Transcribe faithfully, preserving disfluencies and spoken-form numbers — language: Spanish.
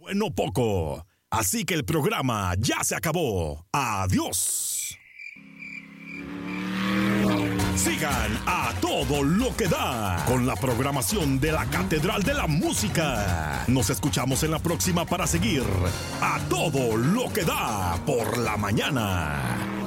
bueno poco. Así que el programa ya se acabó. Adiós. Sigan a todo lo que da con la programación de la Catedral de la Música. Nos escuchamos en la próxima para seguir a todo lo que da por la mañana.